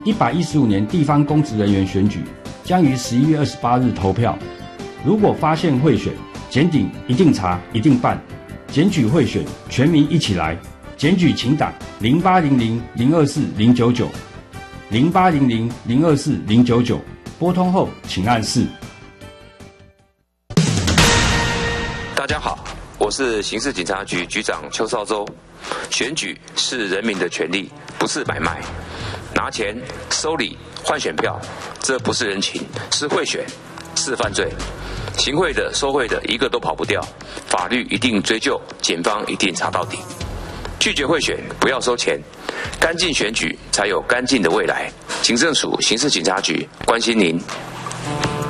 115年地方公职人员选举将于11月28日投票。如果发现贿选，检警一定查、一定办。检举贿选，全民一起来。检举请打0800-024-099 0800-024-099，拨通后请按4。 大家好，我是刑事警察局局长邱少洲。选举是人民的权利，不是买卖。拿钱收礼换选票，这不是人情，是贿选，是犯罪。行贿的、收贿的，一个都跑不掉，法律一定追究，检方一定查到底。拒绝贿选，不要收钱，干净选举才有干净的未来。警政署刑事警察局关心您。